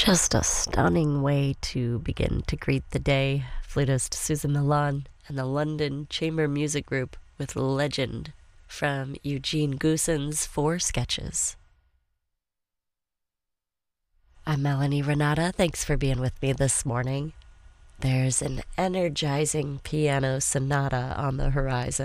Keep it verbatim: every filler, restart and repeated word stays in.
Just a stunning way to begin to greet the day. Flutist Susan Milan and the London Chamber Music Group with Legend from Eugene Goossen's Four Sketches. I'm Melanie Renata. Thanks for being with me this morning. There's an energizing piano sonata on the horizon.